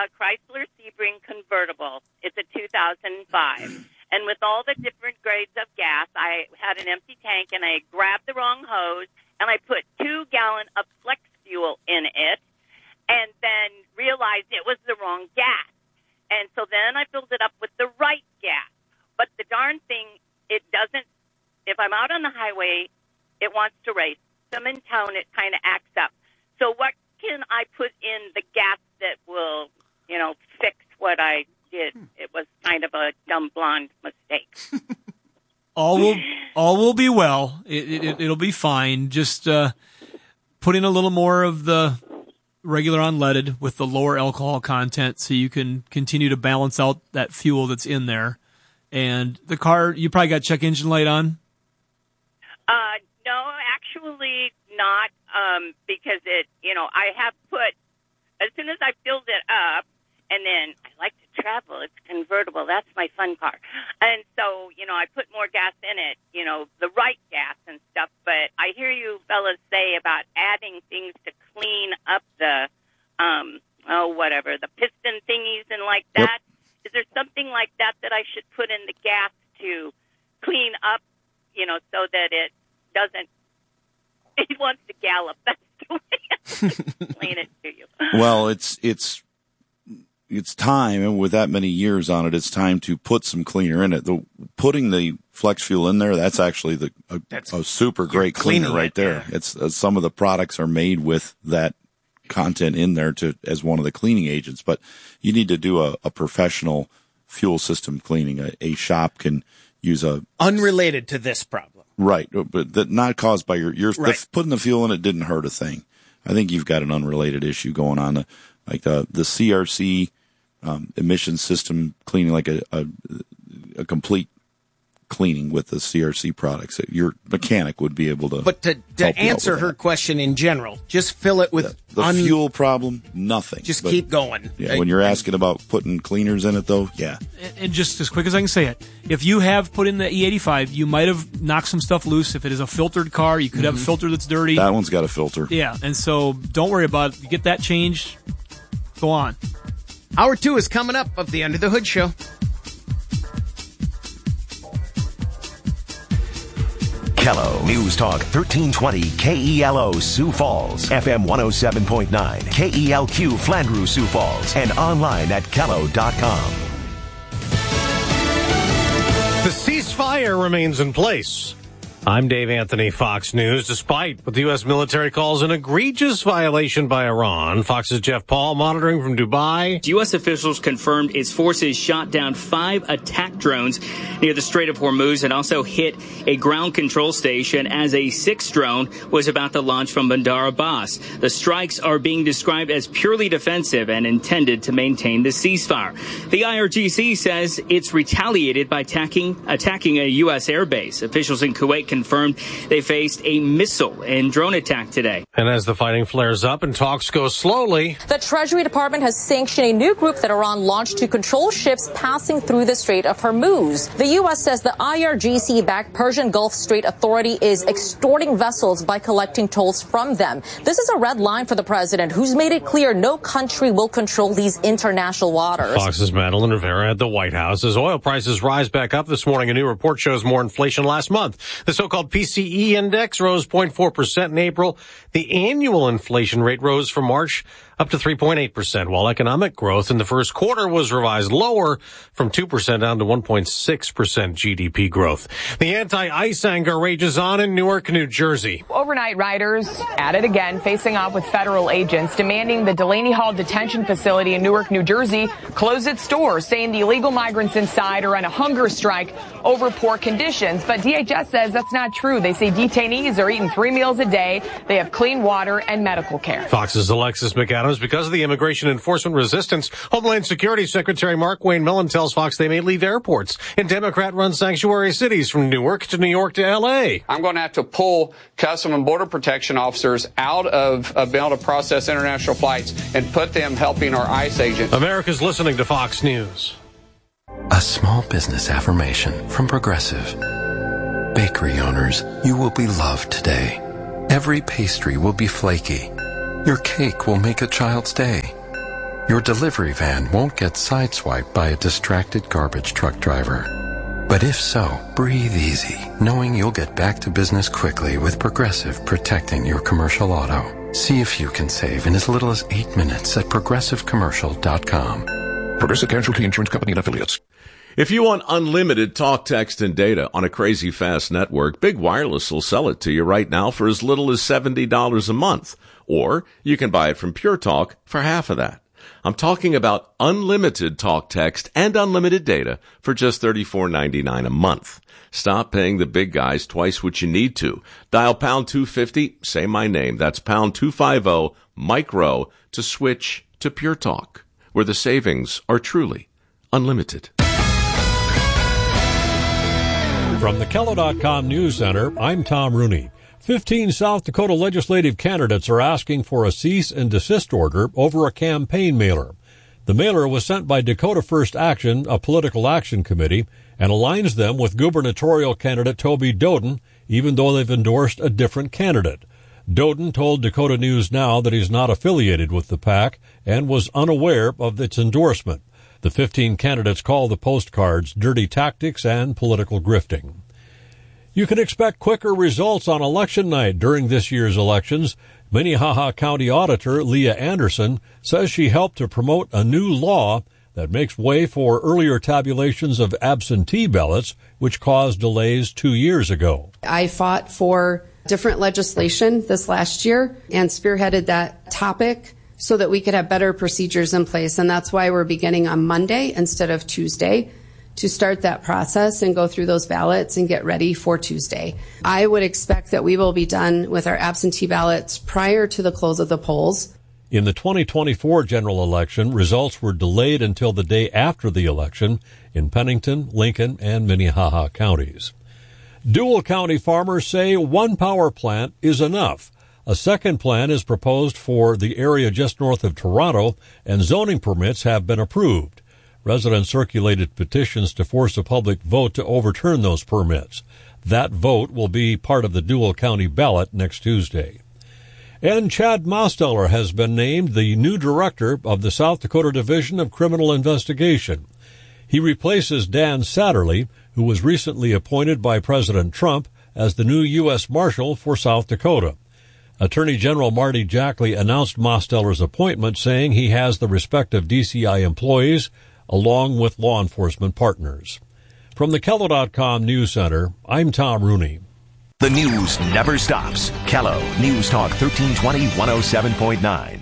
Chrysler Sebring convertible. It's a 2005. And with all the different grades of gas, I had an empty tank, and I grabbed the wrong hose, and I put 2 gallons of flex fuel in it, and then realized it was the wrong gas. And so then I filled it up with the right gas. But the darn thing, it doesn't, if I'm out on the highway, it wants to race. If I'm in town, it kind of acts up. So what can I put in the gas that will, fix what I did? It was kind of a dumb blonde mistake. All will be well. It'll be fine. Just put in a little more of the regular unleaded with the lower alcohol content so you can continue to balance out that fuel that's in there. And the car, you probably got check engine light on? No, actually not, because I have put, as soon as I filled it up, and then I like to travel, it's convertible, that's my fun car. And so, I put more gas in it, the right gas and stuff, but I hear you fellas say about adding things to clean up the, the piston thingies and like that. Yep. Is there something like that I should put in the gas to clean up, so that it doesn't, it wants to gallop? That's the way I explain it to you. Well, it's time, and with that many years on it, it's time to put some cleaner in it. Putting the flex fuel in there, that's actually a super great cleaner right there. Yeah. It's some of the products are made with that content in there as one of the cleaning agents, but you need to do a professional fuel system cleaning. A shop can use unrelated to this problem. Right, but that not caused by your right. Putting the fuel in it didn't hurt a thing. I think you've got an unrelated issue going on, like the CRC emission system cleaning, like a complete cleaning with the CRC products. Your mechanic would be able to. But to answer her question in general, just fill it with the fuel problem. Nothing. Just keep going. Yeah, when you're asking about putting cleaners in it, though, yeah. And just as quick as I can say it, if you have put in the E85, you might have knocked some stuff loose. If it is a filtered car, you could have a filter that's dirty. That one's got a filter. Yeah, and so don't worry about it. You get that changed. Go on. Hour 2 is coming up of the Under the Hood Show. Kello News Talk 1320 KELO Sioux Falls, FM 107.9, KELQ Flandreau Sioux Falls, and online at Kello.com. The ceasefire remains in place. I'm Dave Anthony, Fox News. Despite what the U.S. military calls an egregious violation by Iran, Fox's Jeff Paul monitoring from Dubai. U.S. officials confirmed its forces shot down 5 attack drones near the Strait of Hormuz and also hit a ground control station as a 6th drone was about to launch from Bandar Abbas. The strikes are being described as purely defensive and intended to maintain the ceasefire. The IRGC says it's retaliated by attacking a U.S. airbase. Officials in Kuwait confirmed they faced a missile and drone attack today. And as the fighting flares up and talks go slowly, the Treasury Department has sanctioned a new group that Iran launched to control ships passing through the Strait of Hormuz. The U.S. says the IRGC-backed Persian Gulf Strait Authority is extorting vessels by collecting tolls from them. This is a red line for the president, who's made it clear no country will control these international waters. Fox's Madeline Rivera at the White House. As oil prices rise back up this morning, a new report shows more inflation last month. The so-called PCE index rose 0.4% in April. The annual inflation rate rose from March up to 3.8%, while economic growth in the first quarter was revised lower from 2% down to 1.6% GDP growth. The anti-ICE anger rages on in Newark, New Jersey. Overnight riders at it again, facing off with federal agents, demanding the Delaney Hall Detention Facility in Newark, New Jersey close its doors, saying the illegal migrants inside are on a hunger strike over poor conditions. But DHS says that's not true. They say detainees are eating 3 meals a day. They have clean water and medical care. Fox's Alexis McAdams. Because of the immigration enforcement resistance, Homeland Security Secretary Mark Wayne Millen tells Fox they may leave airports in Democrat-run sanctuary cities from Newark to New York to L.A. I'm going to have to pull Customs and Border Protection officers out of being able to process international flights and put them helping our ICE agents. America's listening to Fox News. A small business affirmation from Progressive. Bakery owners, you will be loved today. Every pastry will be flaky. Your cake will make a child's day. Your delivery van won't get sideswiped by a distracted garbage truck driver. But if so, breathe easy, knowing you'll get back to business quickly with Progressive protecting your commercial auto. See if you can save in as little as 8 minutes at progressivecommercial.com. Progressive Casualty Insurance Company and Affiliates. If you want unlimited talk, text, and data on a crazy fast network, Big Wireless will sell it to you right now for as little as $70 a month. Or you can buy it from Pure Talk for half of that. I'm talking about unlimited talk, text, and unlimited data for just $34.99 a month. Stop paying the big guys twice what you need to. Dial pound 250, say my name. That's pound 250, Mike Rowe, to switch to Pure Talk, where the savings are truly unlimited. From the Kello.com News Center, I'm Tom Rooney. 15 South Dakota legislative candidates are asking for a cease and desist order over a campaign mailer. The mailer was sent by Dakota First Action, a political action committee, and aligns them with gubernatorial candidate Toby Doden, even though they've endorsed a different candidate. Doden told Dakota News Now that he's not affiliated with the PAC and was unaware of its endorsement. The 15 candidates call the postcards dirty tactics and political grifting. You can expect quicker results on election night during this year's elections. Minnehaha County Auditor Leah Anderson says she helped to promote a new law that makes way for earlier tabulations of absentee ballots, which caused delays 2 years ago. I fought for different legislation this last year and spearheaded that topic so that we could have better procedures in place. And that's why we're beginning on Monday instead of Tuesday to start that process and go through those ballots and get ready for Tuesday. I would expect that we will be done with our absentee ballots prior to the close of the polls. In the 2024 general election, results were delayed until the day after the election in Pennington, Lincoln, and Minnehaha counties. Dual County farmers say one power plant is enough. A second plant is proposed for the area just north of Toronto, and zoning permits have been approved. Residents circulated petitions to force a public vote to overturn those permits. That vote will be part of the Dual County ballot next Tuesday. And Chad Mosteller has been named the new director of the South Dakota Division of Criminal Investigation. He replaces Dan Satterley, who was recently appointed by President Trump as the new U.S. Marshal for South Dakota. Attorney General Marty Jackley announced Mosteller's appointment, saying he has the respect of DCI employees along with law enforcement partners. From the Kello.com News Center, I'm Tom Rooney. The news never stops. Kello News Talk 1320 107.9.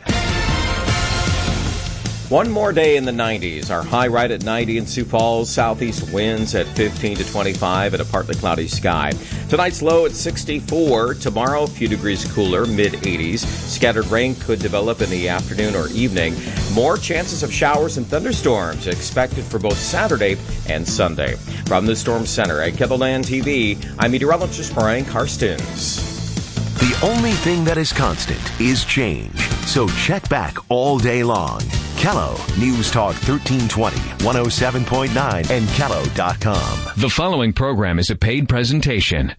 One more day in the 90s. Our high right at 90 in Sioux Falls. Southeast winds at 15 to 25 and a partly cloudy sky. Tonight's low at 64. Tomorrow, a few degrees cooler, mid-80s. Scattered rain could develop in the afternoon or evening. More chances of showers and thunderstorms expected for both Saturday and Sunday. From the Storm Center at KELOLAND TV, I'm meteorologist Brian Karstens. The only thing that is constant is change. So check back all day long. Kello News Talk 1320, 107.9, and Kello.com. The following program is a paid presentation.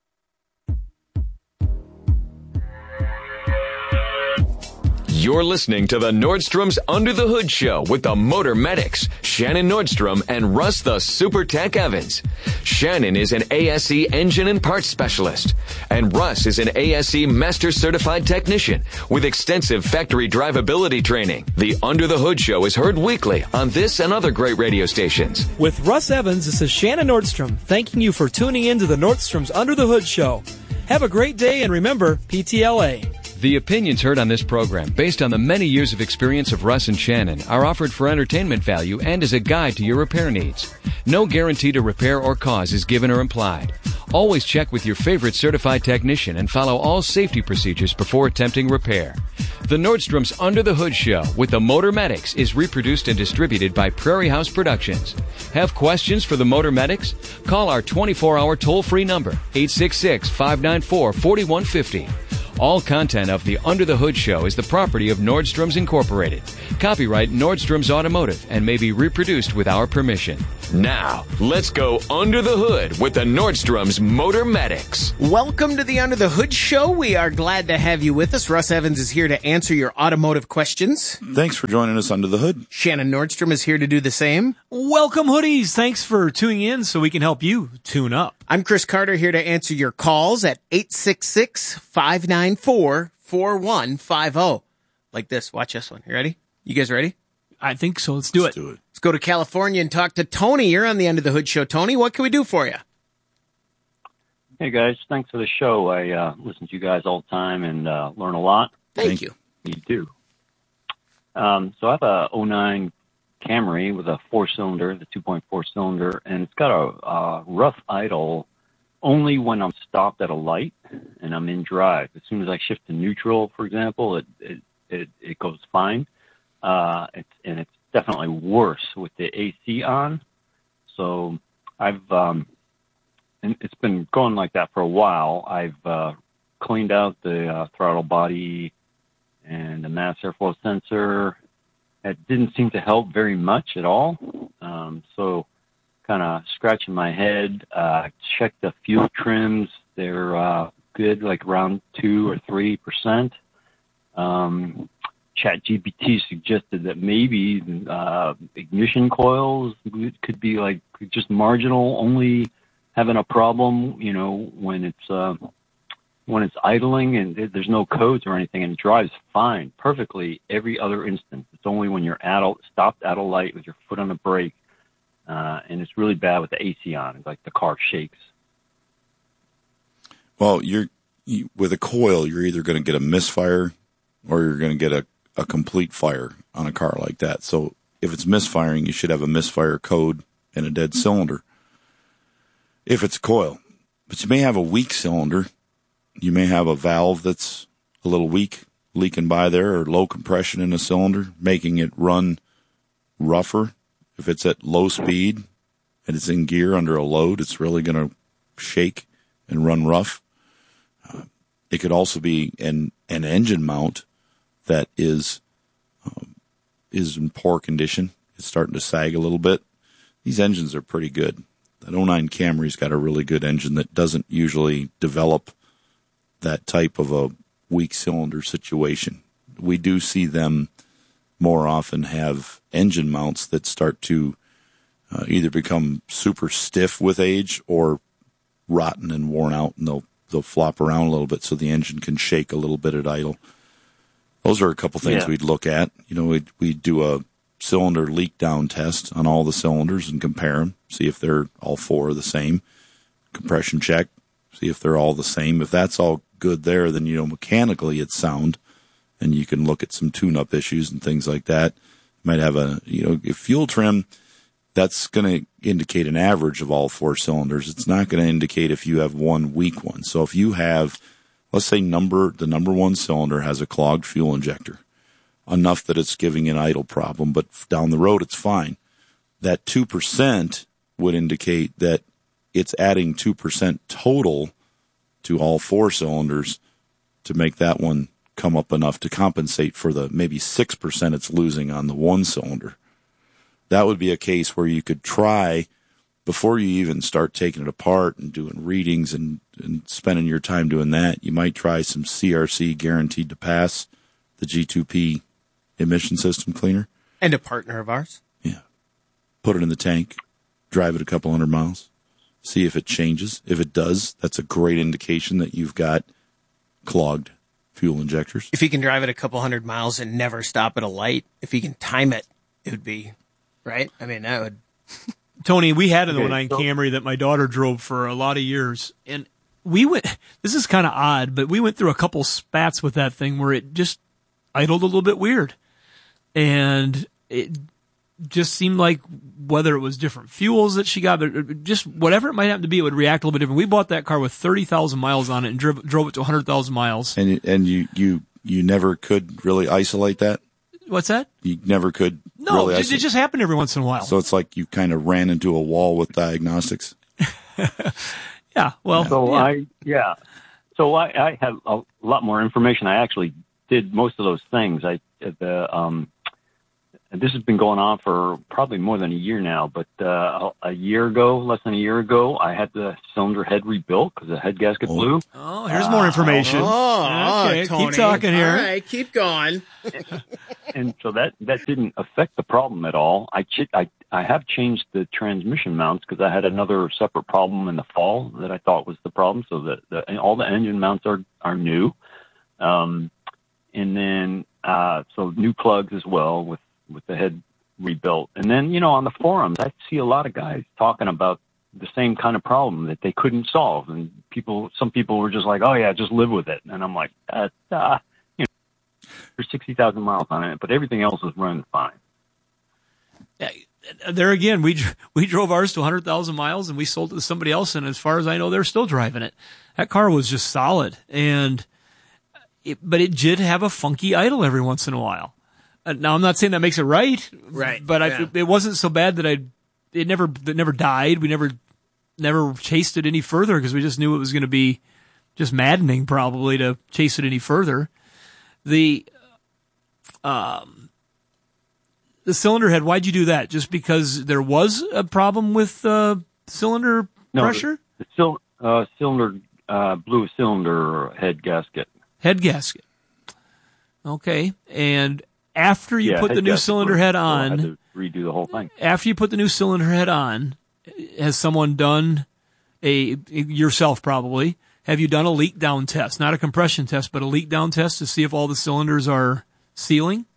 You're listening to the Nordstrom's Under the Hood Show with the Motor Medics, Shannon Nordstrom and Russ the Super Tech Evans. Shannon is an ASE engine and parts specialist, and Russ is an ASE Master Certified Technician with extensive factory drivability training. The Under the Hood Show is heard weekly on this and other great radio stations. With Russ Evans, this is Shannon Nordstrom, thanking you for tuning in to the Nordstrom's Under the Hood Show. Have a great day, and remember, PTLA. The opinions heard on this program, based on the many years of experience of Russ and Shannon, are offered for entertainment value and as a guide to your repair needs. No guarantee to repair or cause is given or implied. Always check with your favorite certified technician and follow all safety procedures before attempting repair. The Nordstrom's Under the Hood Show with the Motor Medics is reproduced and distributed by Prairie House Productions. Have questions for the Motor Medics? Call our 24-hour toll-free number, 866-594-4150. All content of the Under the Hood Show is the property of Nordstrom's Incorporated. Copyright Nordstrom's Automotive and may be reproduced with our permission. Now, let's go under the hood with the Nordstrom's Motor Medics. Welcome to the Under the Hood Show. We are glad to have you with us. Russ Evans is here to answer your automotive questions. Thanks for joining us under the hood. Shannon Nordstrom is here to do the same. Welcome, hoodies. Thanks for tuning in so we can help you tune up. I'm Chris Carter here to answer your calls at 866-594-4150. Like this. Watch this one. You ready? You guys ready? I think so. Let's do it. Let's go to California and talk to Tony. You're on the Under the Hood Show. Tony, what can we do for you? Hey, guys. Thanks for the show. I listen to you guys all the time and learn a lot. Thank you. You do. So I have a 09 Camry with a 4-cylinder, the 2.4 cylinder, and it's got a rough idle only when I'm stopped at a light and I'm in drive. As soon as I shift to neutral, for example, it goes fine. It's definitely worse with the AC on. So and it's been going like that for a while. I've cleaned out the throttle body and the mass airflow sensor. It didn't seem to help very much at all. So kind of scratching my head, checked the fuel trims. They're good, like around 2 or 3%. ChatGPT suggested that maybe ignition coils could be like just marginal, only having a problem, when it's idling and there's no codes or anything, and it drives fine, perfectly every other instance. It's only when you're stopped at a light with your foot on the brake, and it's really bad with the AC on. It's like the car shakes. Well, with a coil, you're either going to get a misfire or you're going to get a complete fire on a car like that. So if it's misfiring, you should have a misfire code and a dead cylinder if it's a coil. But you may have a weak cylinder. You may have a valve that's a little weak, leaking by there, or low compression in a cylinder, making it run rougher. If it's at low speed and it's in gear under a load, it's really going to shake and run rough. It could also be an engine mount that is in poor condition. It's starting to sag a little bit. These engines are pretty good. That 09 Camry's got a really good engine that doesn't usually develop that type of a weak cylinder situation. We do see them more often have engine mounts that start to either become super stiff with age or rotten and worn out, and they'll flop around a little bit so the engine can shake a little bit at idle. Those are a couple things we'd look at. We'd do a cylinder leak down test on all the cylinders and compare them, see if they're all 4 the same. Compression check, see if they're all the same. If that's all good there, then, mechanically it's sound, and you can look at some tune-up issues and things like that. You might have if fuel trim, that's going to indicate an average of all 4 cylinders. It's not going to indicate if you have one weak one. So if you have, let's say the number 1 cylinder has a clogged fuel injector, enough that it's giving an idle problem, but down the road it's fine. That 2% would indicate that it's adding 2% total to all 4 cylinders to make that one come up enough to compensate for the maybe 6% it's losing on the 1 cylinder. That would be a case where you could try, before you even start taking it apart and doing readings and spending your time doing that, you might try some CRC Guaranteed to Pass, the G2P emission system cleaner. And a partner of ours. Yeah. Put it in the tank, drive it a couple 100 miles, see if it changes. If it does, that's a great indication that you've got clogged fuel injectors. If you can drive it a couple 100 miles and never stop at a light, if you can time it, it would be, right? I mean, that would... Tony, we had an 09 Camry that my daughter drove for a lot of years, and this is kind of odd, but we went through a couple spats with that thing where it just idled a little bit weird. And it just seemed like whether it was different fuels that she got, but just whatever it might happen to be, it would react a little bit different. We bought that car with 30,000 miles on it and drove it to 100,000 miles. And you never could really isolate that? What's that? You never could really isolate? It just happened every once in a while. So it's like you kind of ran into a wall with diagnostics? Yeah, well. So I have a lot more information. I actually did most of those things. this has been going on for probably more than a year now, but less than a year ago, I had the cylinder head rebuilt because the head gasket blew. Oh, here's more information. Okay, Tony. keep talking here. All right, keep going. And so that didn't affect the problem at all. I have changed the transmission mounts because I had another separate problem in the fall that I thought was the problem. So that all the engine mounts are new. And then, so new plugs as well with the head rebuilt. And then, on the forums, I see a lot of guys talking about the same kind of problem that they couldn't solve. And some people were just like, oh yeah, just live with it. And I'm like, there's 60,000 miles on it, but everything else is running fine. There again, we drove ours to 100,000 miles and we sold it to somebody else. And as far as I know, they're still driving it. That car was just solid. But it did have a funky idle every once in a while. Now I'm not saying that makes it right. Right. But it wasn't so bad that it never died. We never chased it any further because we just knew it was going to be just maddening probably to chase it any further. The cylinder head, why'd you do that? Just because there was a problem with cylinder pressure? The cylinder blew a cylinder head gasket. Head gasket. Okay. And after you put the new cylinder head on, I had to redo the whole thing. After you put the new cylinder head on, has someone done yourself probably, have you done a leak down test? Not a compression test, but a leak down test to see if all the cylinders are sealing?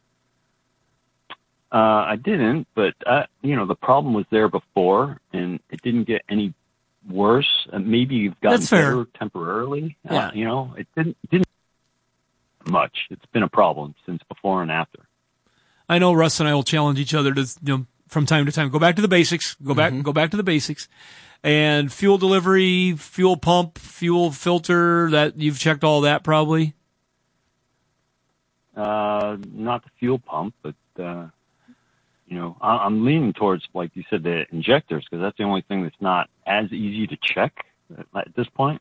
I didn't, but the problem was there before, and it didn't get any worse. Maybe you've gotten better temporarily. Yeah. It didn't much. It's been a problem since before and after. I know Russ and I will challenge each other to, from time to time, go back to the basics, go back to the basics. And fuel delivery, fuel pump, fuel filter, that you've checked all that probably? Not the fuel pump, but, I'm leaning towards, like you said, the injectors, because that's the only thing that's not as easy to check at this point.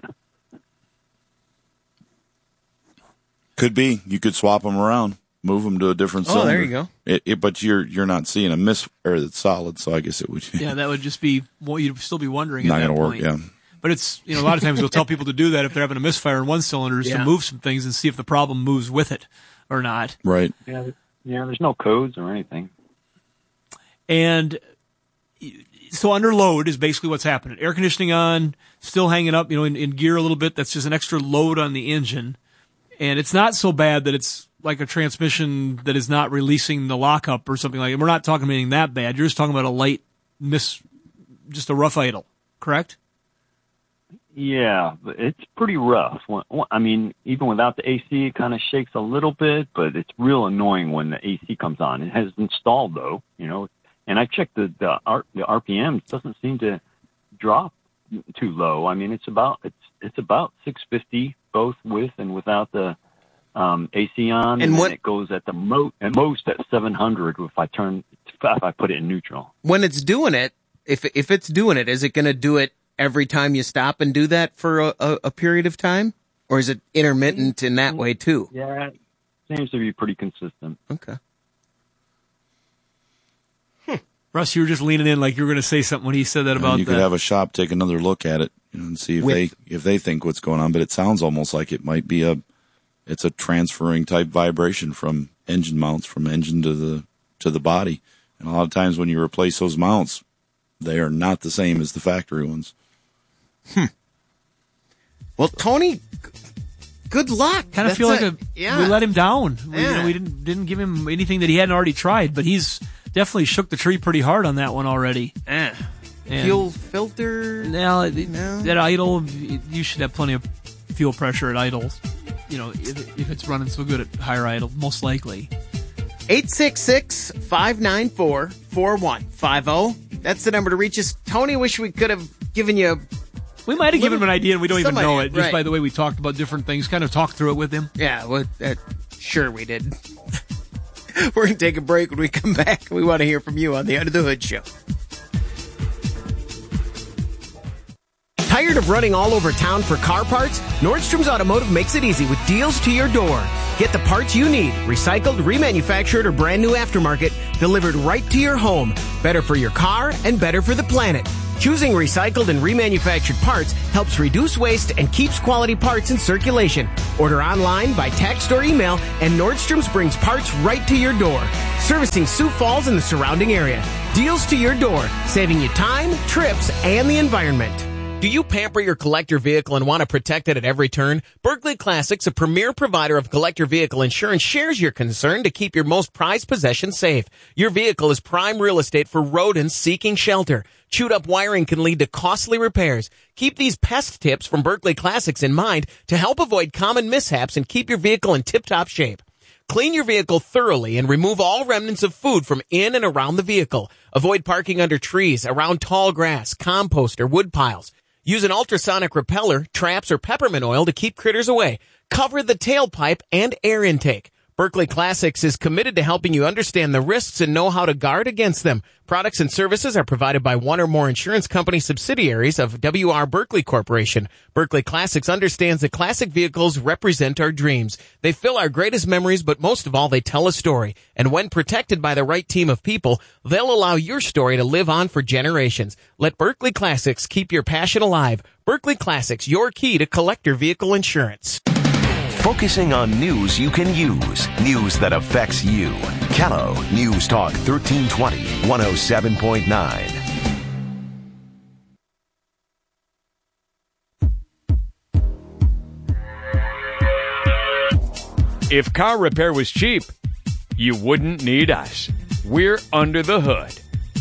Could be. You could swap them around, move them to a different cylinder. Oh, there you go. But you're not seeing a misfire that's solid, so I guess it would. Yeah, that would just be, you'd still be wondering not at that going to work, point. yeah. But it's, a lot of times we'll tell people to do that if they're having a misfire in one cylinder is to move some things and see if the problem moves with it or not. Right. Yeah, there's no codes or anything. And so under load is basically what's happening. Air conditioning on, still hanging up, in gear a little bit. That's just an extra load on the engine. And it's not so bad that it's like a transmission that is not releasing the lockup or something like that. We're not talking about anything that bad. You're just talking about a light just a rough idle, correct? Yeah, but it's pretty rough. I mean, even without the AC, it kind of shakes a little bit, but it's real annoying when the AC comes on. It has installed though, and I checked the RPMs. It doesn't seem to drop too low. I mean, it's about 650 both with and without the AC on, and then it goes at the most at 700 if I put it in neutral. When it's doing it, if it's doing it, is it going to do it every time you stop and do that for a period of time, or is it intermittent in that way too? Yeah, it seems to be pretty consistent. Okay. Russ, you were just leaning in like you were going to say something when he said that about you could have a shop take another look at it and see if they think what's going on. But it sounds almost like it might be it's a transferring type vibration from engine mounts, from engine to the body. And a lot of times when you replace those mounts, they are not the same as the factory ones. Well, Tony, good luck. Kind of feel like we let him down. We didn't give him anything that he hadn't already tried, but he's definitely shook the tree pretty hard on that one already. Fuel filter? No, that idle, you should have plenty of fuel pressure at idle. If it's running so good at higher idle, most likely. 866-594-4150. That's the number to reach us. Tony, wish we could have given you... We might have given him an idea, and we don't even know it, just by the way we talked about different things, kind of talked through it with him. Yeah, well, sure we did. We're going to take a break. When we come back, we want to hear from you on the Under the Hood Show. Tired of running all over town for car parts? Nordstrom's Automotive makes it easy with deals to your door. Get the parts you need, recycled, remanufactured, or brand new aftermarket, delivered right to your home. Better for your car and better for the planet. Choosing recycled and remanufactured parts helps reduce waste and keeps quality parts in circulation. Order online, by text or email, and Nordstrom's brings parts right to your door. Servicing Sioux Falls and the surrounding area. Deals to your door, saving you time, trips, and the environment. Do you pamper your collector vehicle and want to protect it at every turn? Berkeley Classics, a premier provider of collector vehicle insurance, shares your concern to keep your most prized possession safe. Your vehicle is prime real estate for rodents seeking shelter. Chewed up wiring can lead to costly repairs. Keep these pest tips from Berkeley Classics in mind to help avoid common mishaps and keep your vehicle in tip-top shape. Clean your vehicle thoroughly and remove all remnants of food from in and around the vehicle. Avoid parking under trees, around tall grass, compost, or wood piles. Use an ultrasonic repeller, traps, or peppermint oil to keep critters away. Cover the tailpipe and air intake. Berkeley Classics is committed to helping you understand the risks and know how to guard against them. Products and services are provided by one or more insurance company subsidiaries of W.R. Berkeley Corporation. Berkeley Classics understands that classic vehicles represent our dreams. They fill our greatest memories, but most of all, they tell a story. And when protected by the right team of people, they'll allow your story to live on for generations. Let Berkeley Classics keep your passion alive. Berkeley Classics, your key to collector vehicle insurance. Focusing on news you can use. News that affects you. Kello News Talk 1320, 107.9. If car repair was cheap, you wouldn't need us. We're Under the Hood.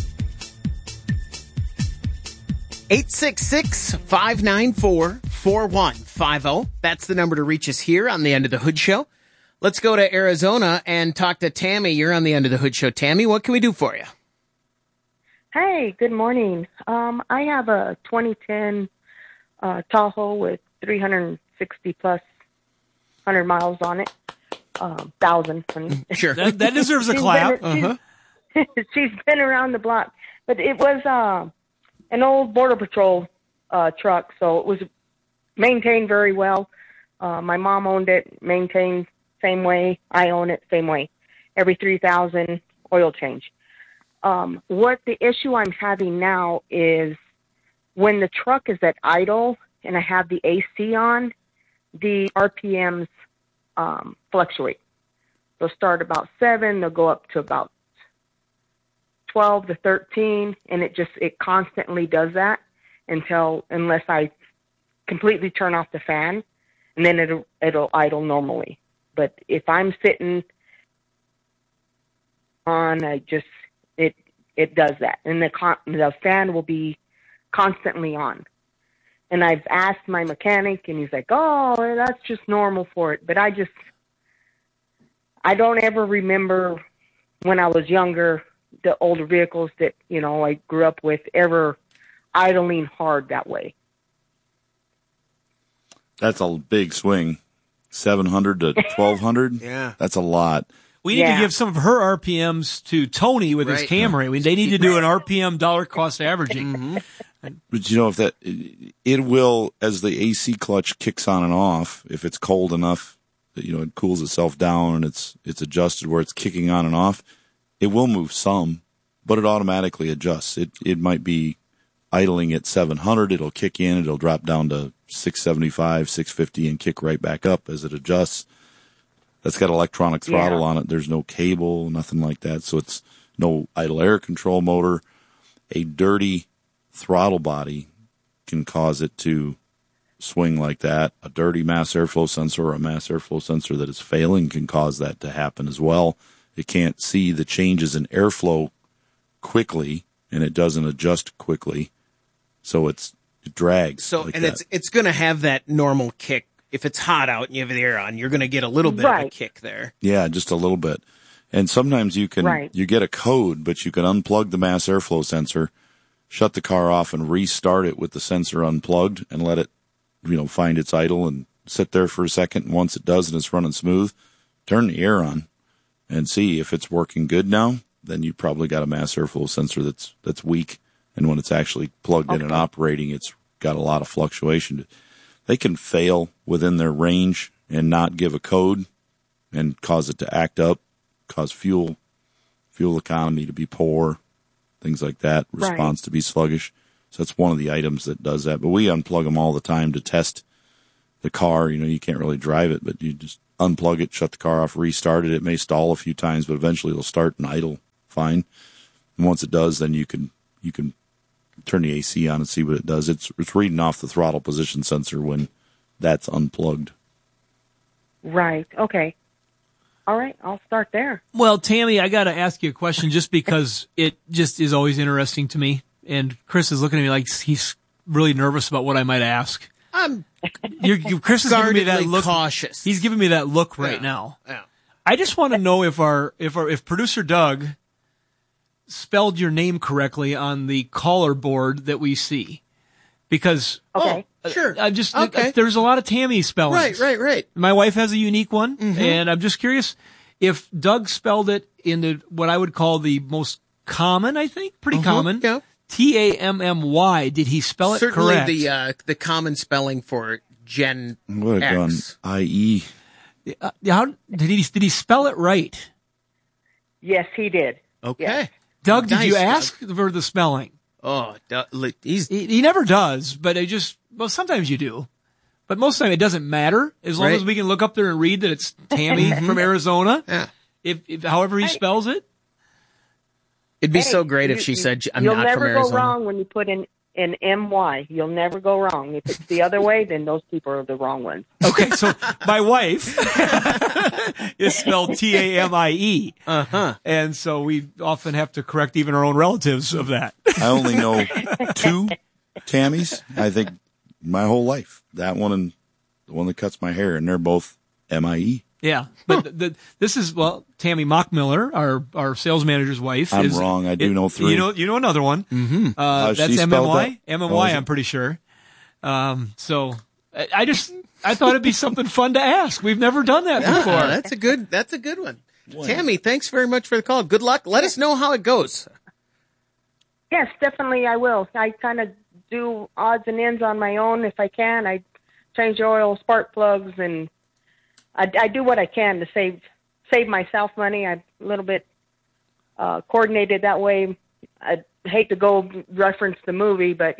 866-594-4150. That's the number to reach us here on the End of the Hood Show. Let's go to Arizona and talk to Tammy. You're on the End of the Hood Show. Tammy, what can we do for you? Hey, good morning. I have a 2010 Tahoe with 360 plus 100 miles on it. 1,000. Sure. That deserves a clap. She's been around the block. But it was an old Border Patrol truck, so it was maintained very well. My mom owned it, maintained same way. I own it same way. Every 3,000 oil change. What the issue I'm having now is when the truck is at idle and I have the AC on, the RPMs fluctuate. They'll start about 7, they'll go up to about 12 to 13, and it constantly does that unless I completely turn off the fan, and then it'll idle normally. But if I'm sitting on, it does that, and the fan will be constantly on. And I've asked my mechanic, and he's like, "Oh, that's just normal for it." But I don't ever remember when I was younger, the older vehicles that, I grew up with ever idling hard that way. That's a big swing. 700 to 1,200? Yeah. That's a lot. We need to give some of her RPMs to Tony with his Camry. They need to do an RPM dollar cost averaging. But if it will, as the AC clutch kicks on and off, if it's cold enough that, it cools itself down and it's adjusted where it's kicking on and off, it will move some, but it automatically adjusts. It might be idling at 700. It'll kick in. It'll drop down to 675, 650 and kick right back up as it adjusts. That's got electronic throttle on it. There's no cable, nothing like that. So it's no idle air control motor. A dirty throttle body can cause it to swing like that. A dirty mass airflow sensor or a mass airflow sensor that is failing can cause that to happen as well. It can't see the changes in airflow quickly, and it doesn't adjust quickly. So it drags. So, like and that. it's going to have that normal kick. If it's hot out and you have the air on, you're going to get a little bit of a kick there. Yeah, just a little bit. And sometimes you get a code, but you can unplug the mass airflow sensor, shut the car off and restart it with the sensor unplugged and let it, find its idle and sit there for a second. And once it does and it's running smooth, turn the air on and see if it's working good now. Then you probably got a mass airflow sensor that's weak. And when it's actually plugged in and operating, it's got a lot of fluctuation. They can fail within their range and not give a code, and cause it to act up, cause fuel economy to be poor, things like that, response to be sluggish. So that's one of the items that does that. But we unplug them all the time to test the car. You can't really drive it, but you just unplug it, shut the car off, restart it. It may stall a few times, but eventually it'll start and idle fine. And once it does, then you can turn the AC on and see what it does. It's reading off the throttle position sensor when that's unplugged. Right. Okay. All right. I'll start there. Well, Tammy, I got to ask you a question just because it just is always interesting to me. And Chris is looking at me like he's really nervous about what I might ask. Chris is giving me that look. Cautious. He's giving me that look right now. Yeah. I just want to know if producer Doug spelled your name correctly on the caller board that we see, because sure. There's a lot of Tammy spellings. Right. My wife has a unique one, and I'm just curious if Doug spelled it in what I would call the most common. I think pretty common. Yeah. Tammy. Did he spell it correct? Certainly the common spelling for Gen Would have X. gone IE. How did he spell it right? Yes, he did. Okay. Yes. Doug, did you Doug. ask for the spelling? Oh, he never does, but sometimes you do. But most of the time it doesn't matter as long as we can look up there and read that it's Tammy from Arizona. Yeah. If however he spells it. It'd be so great if she said, I'm You'll not from never Arizona. go wrong when you put in MY. You'll never go wrong. If it's the other way, then those people are the wrong ones. Okay, so my wife is spelled Tamie. And so we often have to correct even our own relatives of that. I only know 2 Tammys, I think, my whole life. That one and the one that cuts my hair, and they're both MIE. Yeah, but this is, Tammy Mockmiller, our sales manager's wife. I'm wrong. I do know 3. You know another one. Mm-hmm. That's MMY. MMY, I'm pretty sure. So I thought it'd be something fun to ask. We've never done that before. That's a good one. Tammy, thanks very much for the call. Good luck. Let us know how it goes. Yes, definitely I will. I kind of do odds and ends on my own if I can. I change oil, spark plugs, and I do what I can to save myself money. I'm a little bit coordinated that way. I hate to go reference the movie, but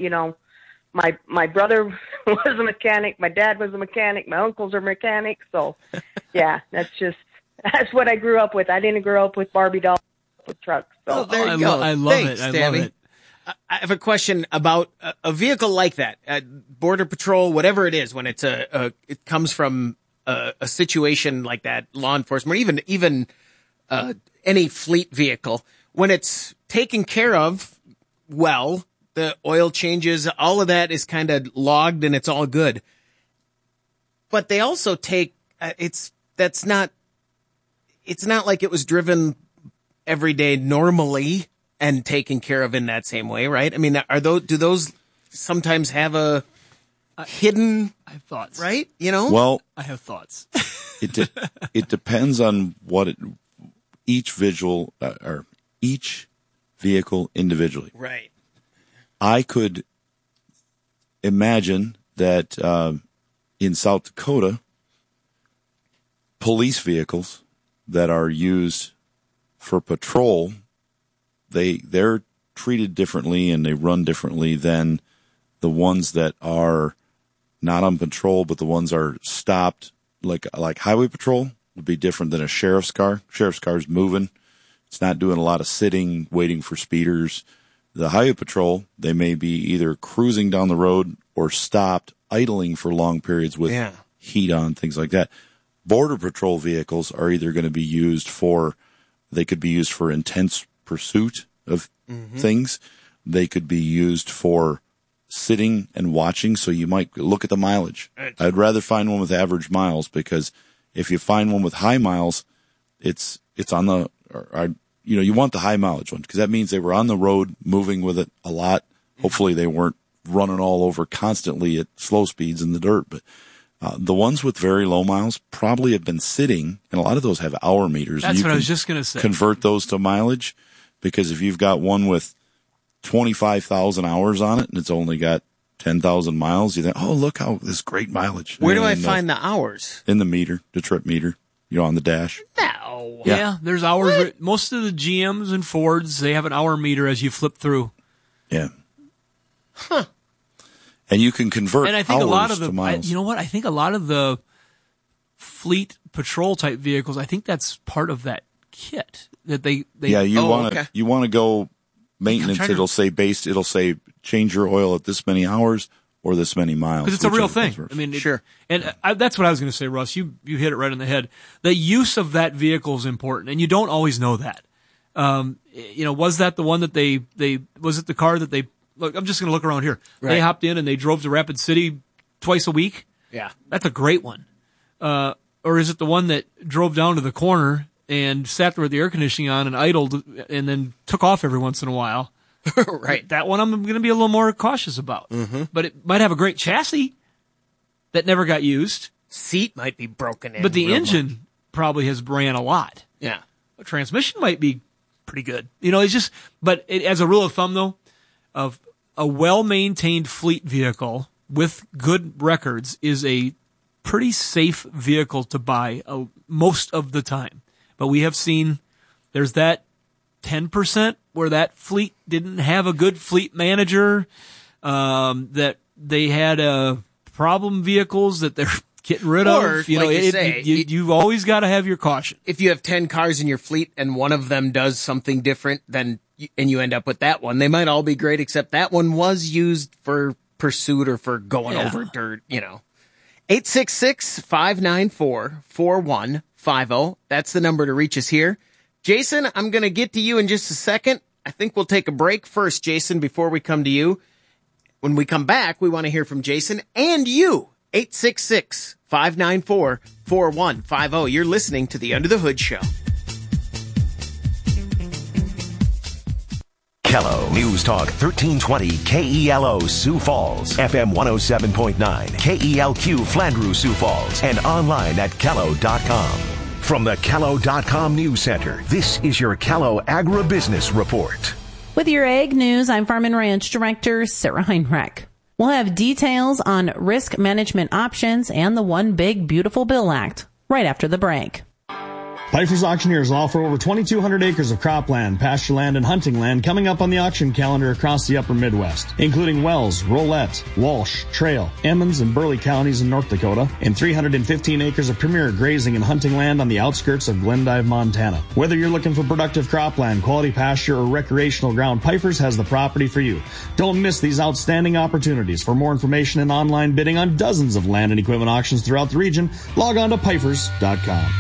my brother was a mechanic, my dad was a mechanic, my uncles are mechanics. So yeah, that's what I grew up with. I didn't grow up with Barbie dolls with trucks. So there you go. I love Thanks, it. Tammy. Love it. I have a question about a vehicle like that, Border Patrol, whatever it is, when it comes from a situation like that, law enforcement, or even any fleet vehicle, when it's taken care of well, the oil changes, all of that is kind of logged and it's all good. But they also take it's not like it was driven every day normally and taken care of in that same way, right? I mean, do those sometimes have a hidden? I have thoughts, right? Well, I have thoughts. It depends on what each vehicle individually. Right. I could imagine that in South Dakota, police vehicles that are used for patrol, they're treated differently and they run differently than the ones that are not on patrol, but the ones are stopped, like highway patrol would be different than a sheriff's car. Sheriff's car's moving. It's not doing a lot of sitting, waiting for speeders. The highway patrol, they may be either cruising down the road or stopped, idling for long periods with heat on, things like that. Border Patrol vehicles are either going to be used they could be used for intense pursuit of things. They could be used for sitting and watching. So you might look at the mileage. I'd rather find one with average miles, because if you find one with high miles, it's on you want the high mileage one, because that means they were on the road moving with it a lot. Hopefully they weren't running all over constantly at slow speeds in the dirt. But the ones with very low miles probably have been sitting, and a lot of those have hour meters. That's what I was just going to say. Convert those to mileage, because if you've got one with 25,000 hours on it and it's only got 10,000 miles, you think, oh, look how this great mileage. Where do I find the hours? In the meter, the trip meter. on the dash. No. Yeah, there's hours. Most of the GMs and Fords, they have an hour meter as you flip through. Yeah. Huh. And you can convert and I think hours a lot of to miles. you know what? I think a lot of the fleet patrol type vehicles, I think that's part of that kit that they you want to go maintenance. It'll say change your oil at this many hours or this many miles. Because it's a real thing. I mean, sure. And that's what I was going to say, Russ. You hit it right on the head. The use of that vehicle is important, and you don't always know that. Was that the one that was it the car that they, look, I'm just going to look around here. Right. They hopped in and they drove to Rapid City twice a week. Yeah. That's a great one. Or is it the one that drove down to the corner and sat there with the air conditioning on and idled and then took off every once in a while? Right. That one I'm going to be a little more cautious about. Mm-hmm. But it might have a great chassis that never got used. Seat might be broken in. But the engine probably has ran a lot. Yeah. A transmission might be pretty good. It's just, as a rule of thumb though, of a well-maintained fleet vehicle with good records is a pretty safe vehicle to buy most of the time. But we have seen there's that 10% where that fleet didn't have a good fleet manager, that they had problem vehicles that they're getting rid of. You've always got to have your caution. If you have 10 cars in your fleet and one of them does something different, and you end up with that one, they might all be great, except that one was used for pursuit or for going over dirt, 866-594-4150. That's the number to reach us here. Jason, I'm going to get to you in just a second. I think we'll take a break first, Jason, before we come to you. When we come back, we want to hear from Jason and you. 866-594-4150. You're listening to the Under the Hood Show. Kello News Talk 1320 KELO Sioux Falls, FM 107.9 KELQ Flandreau Sioux Falls, and online at Kello.com. From the Kello.com News Center, this is your Kello Agribusiness Report. With your Ag News, I'm Farm and Ranch Director Sarah Heinrich. We'll have details on risk management options and the One Big Beautiful Bill Act right after the break. Pfeiffer's Auctioneers offer over 2,200 acres of cropland, pasture land, and hunting land coming up on the auction calendar across the upper Midwest, including Wells, Rolette, Walsh, Trail, Emmons, and Burley counties in North Dakota, and 315 acres of premier grazing and hunting land on the outskirts of Glendive, Montana. Whether you're looking for productive cropland, quality pasture, or recreational ground, Pfeiffer's has the property for you. Don't miss these outstanding opportunities. For more information and online bidding on dozens of land and equipment auctions throughout the region, log on to Pfeiffer's.com.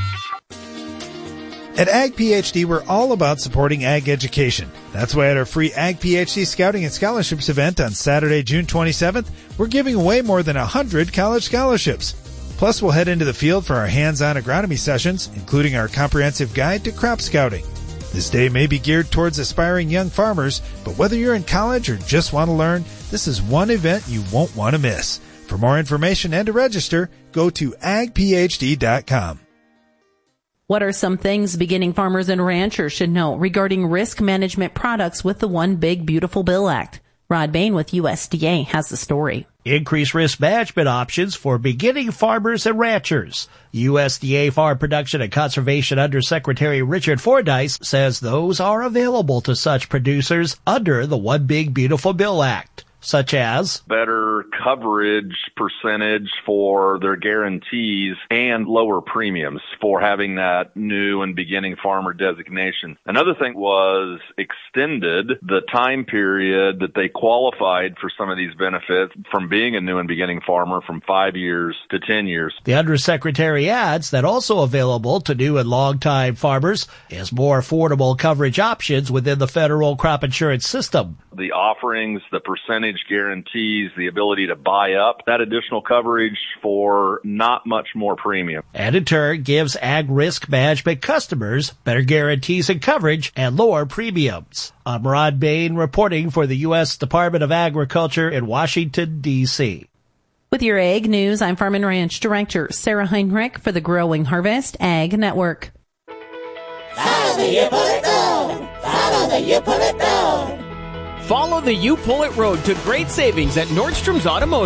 At Ag PhD, we're all about supporting ag education. That's why at our free Ag PhD Scouting and Scholarships event on Saturday, June 27th, we're giving away more than 100 college scholarships. Plus, we'll head into the field for our hands-on agronomy sessions, including our comprehensive guide to crop scouting. This day may be geared towards aspiring young farmers, but whether you're in college or just want to learn, this is one event you won't want to miss. For more information and to register, go to agphd.com. What are some things beginning farmers and ranchers should know regarding risk management products with the One Big Beautiful Bill Act? Rod Bain with USDA has the story. Increased risk management options for beginning farmers and ranchers. USDA Farm Production and Conservation Undersecretary Richard Fordyce says those are available to such producers under the One Big Beautiful Bill Act, such as better coverage percentage for their guarantees and lower premiums for having that new and beginning farmer designation. Another thing was extended the time period that they qualified for some of these benefits from being a new and beginning farmer from 5 years to 10 years. The Undersecretary adds that also available to new and long-time farmers is more affordable coverage options within the federal crop insurance system. The offerings, the percentage guarantees, the ability to buy up that additional coverage for not much more premium. And in turn gives ag risk management customers better guarantees and coverage and lower premiums. I'm Rod Bain reporting for the U.S. Department of Agriculture in Washington, D.C. With your Ag News, I'm Farm and Ranch Director Sarah Heinrich for the Growing Harvest Ag Network. Follow the You Pull It Road. Follow the You Pull It Road. Follow the You Pull It Road to great savings at Nordstrom's Automotive.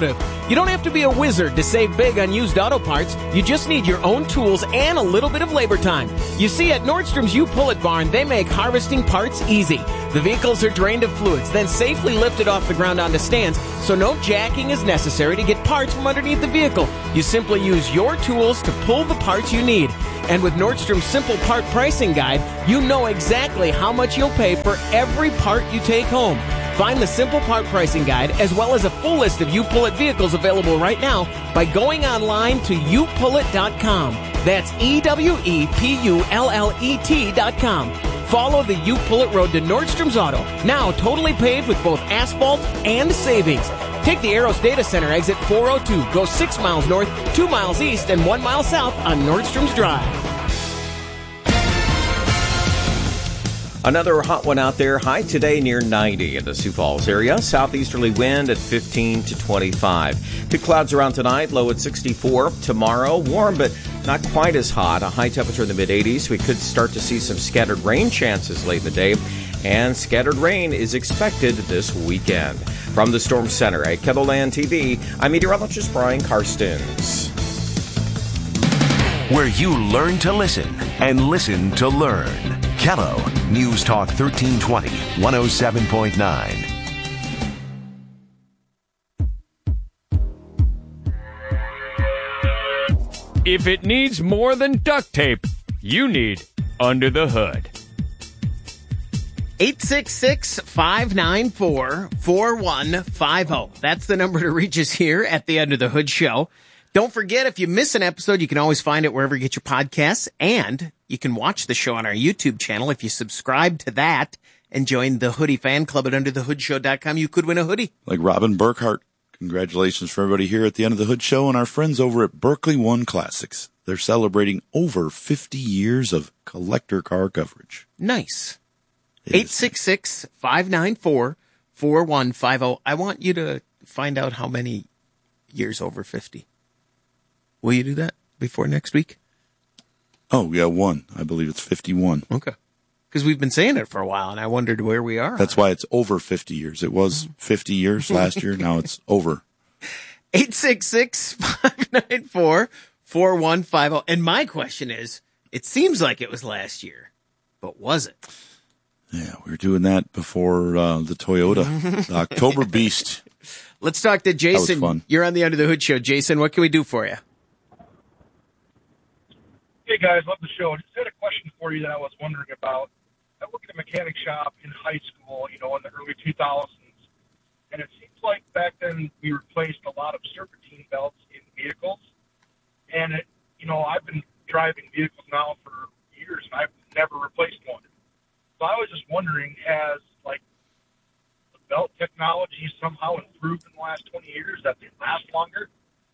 You don't have to be a wizard to save big on used auto parts. You just need your own tools and a little bit of labor time. You see, at Nordstrom's U-Pull-It Barn, they make harvesting parts easy. The vehicles are drained of fluids, then safely lifted off the ground onto stands, so no jacking is necessary to get parts from underneath the vehicle. You simply use your tools to pull the parts you need. And with Nordstrom's Simple Part Pricing Guide, you know exactly how much you'll pay for every part you take home. Find the Simple Part Pricing Guide as well as a full list of U-Pull-It vehicles available right now by going online to youpullit.com. That's EWEPULLET.com. Follow the U-Pull-It road to Nordstrom's Auto, now totally paved with both asphalt and savings. Take the Arrows Data Center exit 402, go 6 miles north, 2 miles east, and 1 mile south on Nordstrom's Drive. Another hot one out there. High today near 90 in the Sioux Falls area. Southeasterly wind at 15 to 25. Good clouds around tonight. Low at 64. Tomorrow, warm but not quite as hot. A high temperature in the mid-80s. We could start to see some scattered rain chances late in the day. And scattered rain is expected this weekend. From the Storm Center at KELOLAND TV, I'm meteorologist Brian Karstens. Where you learn to listen and listen to learn. KELO News Talk 1320, 107.9. If it needs more than duct tape, you need Under the Hood. 866-594-4150. That's the number to reach us here at the Under the Hood Show. Don't forget, if you miss an episode, you can always find it wherever you get your podcasts, and you can watch the show on our YouTube channel. If you subscribe to that and join the Hoodie Fan Club at UnderTheHoodShow.com, you could win a hoodie. Like Robin Burkhart. Congratulations for everybody here at the End of the Hood Show and our friends over at Berkeley One Classics. They're celebrating over 50 years of collector car coverage. Nice. 866-594-4150. I want you to find out how many years over 50. Will you do that before next week? Oh, yeah, one. I believe it's 51. Okay. Because we've been saying it for a while, and I wondered where we are. That's why it's over 50 years. It was 50 years last year. Now it's over. 866-594-4150. And my question is, it seems like it was last year, but was it? Yeah, we were doing that before the Toyota, the October Beast. Let's talk to Jason. That was fun. You're on the Under the Hood Show. Jason, what can we do for you? Hey, guys. Love the show. Just had a question for you that I was wondering about. I worked at a mechanic shop in high school, in the early 2000s, and it seems like back then we replaced a lot of serpentine belts in vehicles. And, I've been driving vehicles now for years, and I've never replaced one. So I was just wondering, has, the belt technology somehow improved in the last 20 years that they last longer?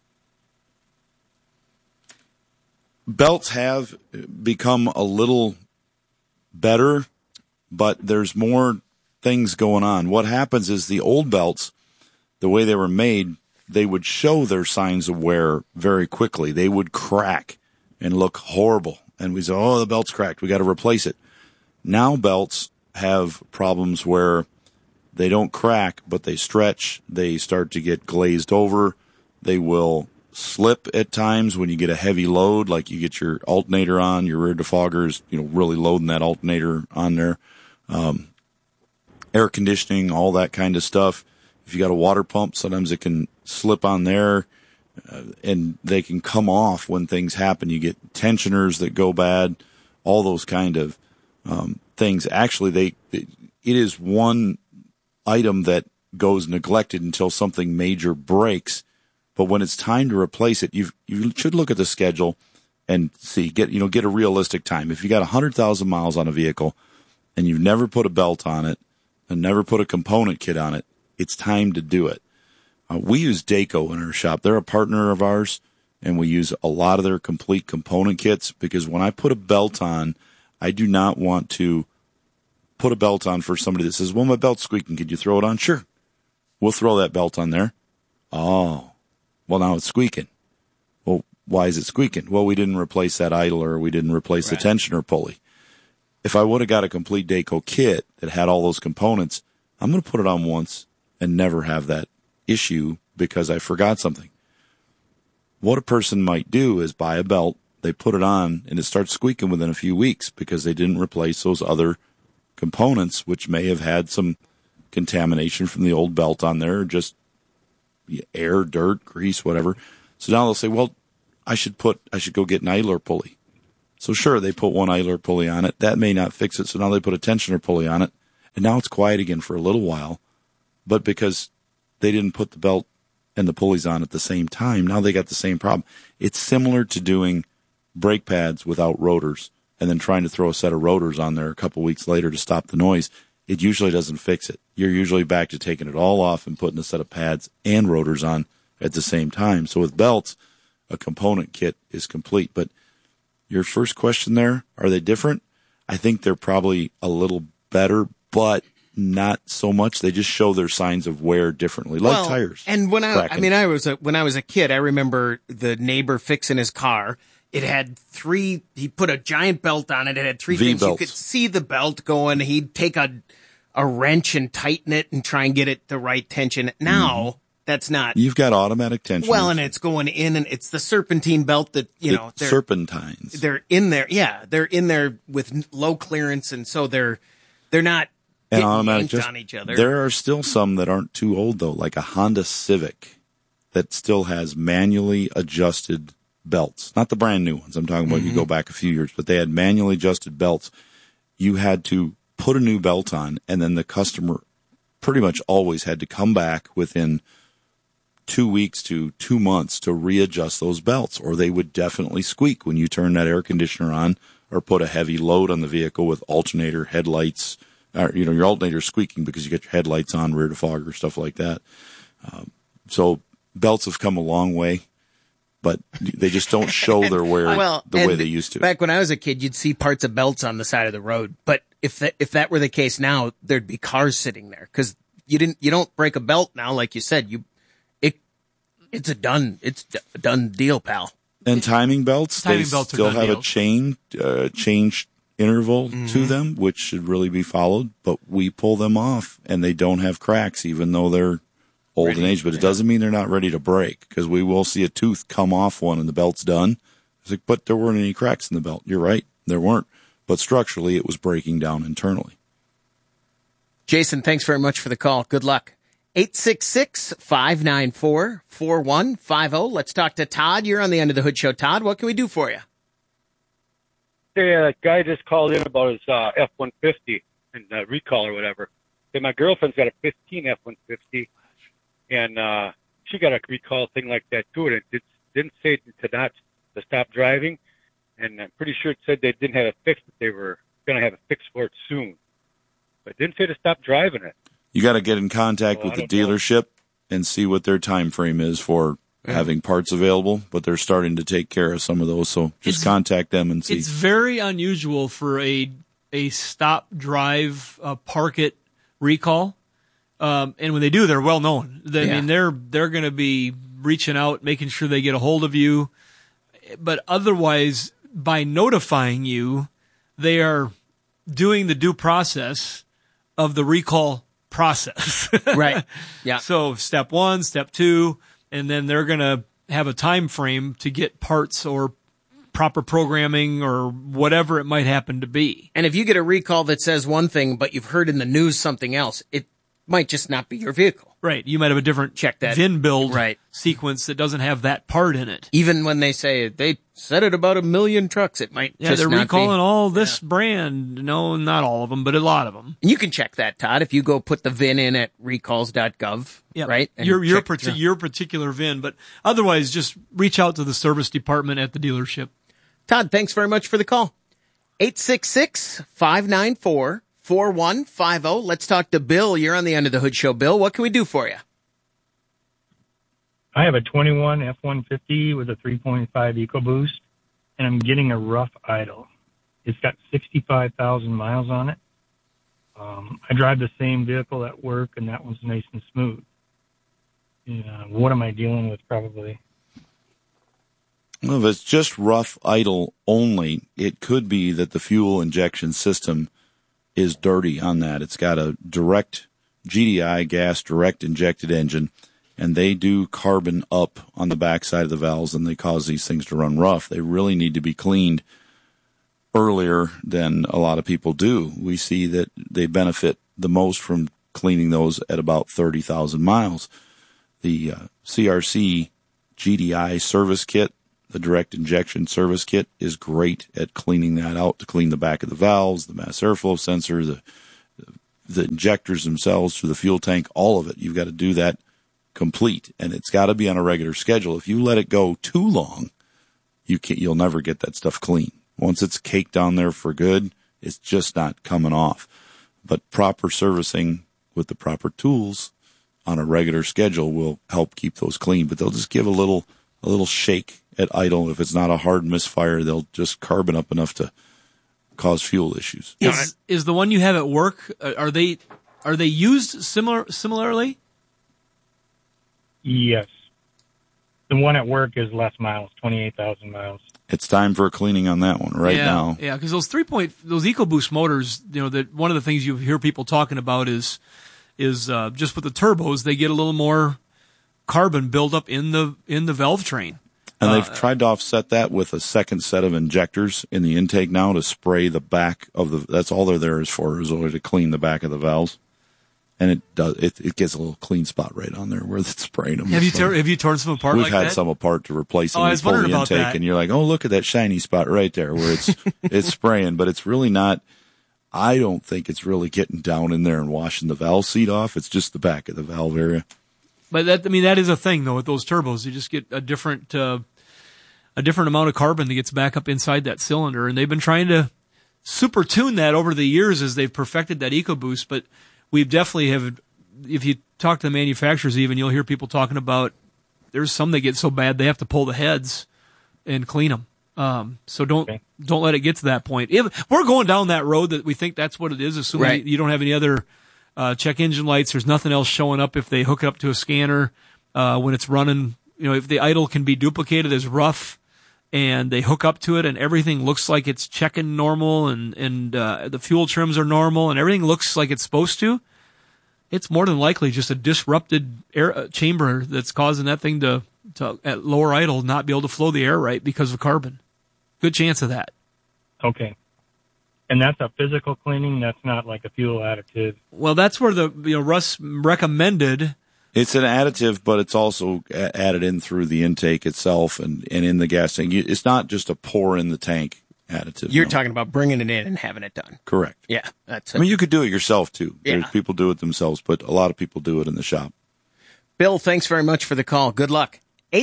Belts have become a little better, but there's more things going on. What happens is the old belts, the way they were made, they would show their signs of wear very quickly. They would crack and look horrible. And we say, oh, the belt's cracked. We got to replace it. Now belts have problems where they don't crack, but they stretch. They start to get glazed over. They will slip at times when you get a heavy load, like you get your alternator on, your rear defogger is, really loading that alternator on there. Air conditioning, all that kind of stuff. If you got a water pump, sometimes it can slip on there, and they can come off when things happen. You get tensioners that go bad, all those kind of things. Actually, it is one item that goes neglected until something major breaks. But when it's time to replace it, you should look at the schedule and see, get a realistic time. If you got 100,000 miles on a vehicle and you've never put a belt on it and never put a component kit on it, it's time to do it. We use Dayco in our shop. They're a partner of ours, and we use a lot of their complete component kits because when I put a belt on, I do not want to put a belt on for somebody that says, well, my belt's squeaking. Could you throw it on? Sure. We'll throw that belt on there. Oh. Well, now it's squeaking. Well, why is it squeaking? Well, we didn't replace that idler, or we didn't replace the tensioner pulley. If I would have got a complete Dayco kit that had all those components, I'm going to put it on once and never have that issue because I forgot something. What a person might do is buy a belt, they put it on, and it starts squeaking within a few weeks because they didn't replace those other components, which may have had some contamination from the old belt on there, or just air, dirt, grease, whatever. So now they'll say, well, I should go get an idler pulley. So sure, they put one idler pulley on it. That may not fix it. So now they put a tensioner pulley on it. And now it's quiet again for a little while. But because they didn't put the belt and the pulleys on at the same time, now they got the same problem. It's similar to doing brake pads without rotors and then trying to throw a set of rotors on there a couple weeks later to stop the noise. It usually doesn't fix it. You're usually back to taking it all off and putting a set of pads and rotors on at the same time. So with belts, a component kit is complete. But your first question there, are they different? I think they're probably a little better, but not so much. They just show their signs of wear differently, like tires. And when when I was a kid, I remember the neighbor fixing his car. It had he put a giant belt on it. It had three things. You could see the belt going. He'd take a wrench and tighten it and try and get it the right tension. Now, that's not. You've got automatic tension. Well, and it's going in, and it's the serpentine belt that, serpentines. They're in there. Yeah. They're in there with low clearance. And so they're not and automatic on each other. There are still some that aren't too old though, like a Honda Civic that still has manually adjusted belts. Not the brand new ones. I'm talking about you go back a few years, but they had manually adjusted belts. You had to put a new belt on, and then the customer pretty much always had to come back within 2 weeks to 2 months to readjust those belts, or they would definitely squeak when you turn that air conditioner on or put a heavy load on the vehicle with alternator, headlights, or, your alternator squeaking because you get your headlights on, rear defogger, stuff like that. So belts have come a long way, but they just don't show their wear the way they used to. Back when I was a kid, you'd see parts of belts on the side of the road. But if that were the case now, there'd be cars sitting there because you don't break a belt now, like you said. It's a done deal, pal. And timing belts still have a change interval to them, which should really be followed. But we pull them off, and they don't have cracks, even though they're old in age. But it doesn't mean they're not ready to break, because we will see a tooth come off one and the belt's done. It's like, but there weren't any cracks in the belt. You're right, there weren't. But structurally, it was breaking down internally. Jason, thanks very much for the call. Good luck. 866-594-4150. Let's talk to Todd. You're on the Under the Hood Show. Todd, what can we do for you? Hey, a guy just called in about his F-150 and recall or whatever. Hey, my girlfriend's got a 15 F-150, and she got a recall thing like that too, and it didn't say to stop driving, and I'm pretty sure it said they didn't have it fixed, but they were going to have a fix for it soon. But it didn't say to stop driving it. You got to get in contact with the dealership and see what their time frame is for having parts available, but they're starting to take care of some of those, so just contact them and see. It's very unusual for a stop drive park it recall, and when they do, they're well known. I mean, they're going to be reaching out, making sure they get a hold of you, but otherwise, by notifying you, they are doing the due process of the recall process. Right. Yeah. So step 1, step 2, and then they're going to have a time frame to get parts or proper programming or whatever it might happen to be. And if you get a recall that says one thing, but you've heard in the news something else, it might just not be your vehicle. Right. You might have a different VIN build sequence that doesn't have that part in it. Even when they say they said it about 1 million trucks, it might just they're not recalling be. all this brand. No, not all of them, but a lot of them. And you can check that, Todd, if you go put the VIN in at recalls.gov, right? And your particular VIN, but otherwise just reach out to the service department at the dealership. Todd, thanks very much for the call. 866-594-4150. Let's talk to Bill. You're on the Under the Hood Show. Bill, what can we do for you? I have a 21 F-150 with a 3.5 EcoBoost, and I'm getting a rough idle. It's got 65,000 miles on it. I drive the same vehicle at work, and that one's nice and smooth. What am I dealing with probably? Well, if it's just rough idle only, it could be that the fuel injection system is dirty on that. It's got a direct GDI gas direct injected engine, and they do carbon up on the backside of the valves, and they cause these things to run rough. They really need to be cleaned earlier than a lot of people do. We see that they benefit the most from cleaning those at about 30,000 miles. The CRC GDI service kit, the direct injection service kit, is great at cleaning that out, to clean the back of the valves, the mass airflow sensor, the injectors themselves through the fuel tank, all of it. You've got to do that complete, and it's got to be on a regular schedule. If you let it go too long, you'll never get that stuff clean. Once it's caked on there for good, it's just not coming off. But proper servicing with the proper tools on a regular schedule will help keep those clean. But they'll just give a little shake at idle. If it's not a hard misfire, they'll just carbon up enough to cause fuel issues. Is the one you have at work, are they used similarly? Yes. The one at work is less miles, 28,000 miles. It's time for a cleaning on that one now. Yeah, because those those EcoBoost motors, that one of the things you hear people talking about is just with the turbos, they get a little more carbon buildup in the valve train. And they've tried to offset that with a second set of injectors in the intake now to spray the back of that's all they're there is to clean the back of the valves. And it gets a little clean spot right on there where it's spraying them. Have you torn some apart We've like had that? some apart to replace them. I was wondering about that. And you're like, oh, look at that shiny spot right there where it's spraying. But it's really not, I don't think it's really getting down in there and washing the valve seat off. It's just the back of the valve area. But that is a thing though with those turbos. You just get a different amount of carbon that gets back up inside that cylinder, and they've been trying to super tune that over the years as they've perfected that EcoBoost. But we've definitely have. If you talk to the manufacturers, even you'll hear people talking about there's some that get so bad they have to pull the heads and clean them. So don't let it get to that point. If we're going down that road that we think that's what it is, assuming you don't have any other check engine lights, there's nothing else showing up if they hook it up to a scanner when it's running. If the idle can be duplicated as rough, and they hook up to it and everything looks like it's checking normal and the fuel trims are normal and everything looks like it's supposed to, it's more than likely just a disrupted air chamber that's causing that thing to at lower idle not be able to flow the air right because of carbon. Good chance of that. Okay. And that's a physical cleaning? That's not like a fuel additive? Well, that's where Russ recommended. It's an additive, but it's also added in through the intake itself and in the gas tank. It's not just a pour in the tank additive. You're talking about bringing it in and having it done. Correct. Yeah. That's it. I mean, you could do it yourself, too. Yeah. People do it themselves, but a lot of people do it in the shop. Bill, thanks very much for the call. Good luck.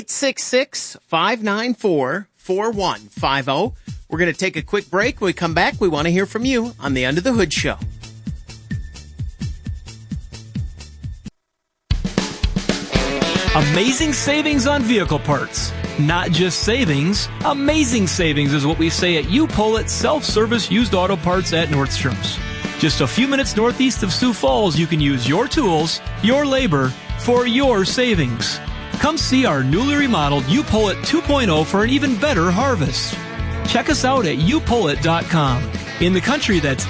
866-594-4150. We're going to take a quick break. When we come back, we want to hear from you on the Under the Hood Show. Amazing savings on vehicle parts. Not just savings, amazing savings is what we say at U-Pull-It Self-Service Used Auto Parts at Nordstrom's. Just a few minutes northeast of Sioux Falls, you can use your tools, your labor, for your savings. Come see our newly remodeled U-Pull-It 2.0 for an even better harvest. Check us out at youpullit.com. In the country, that's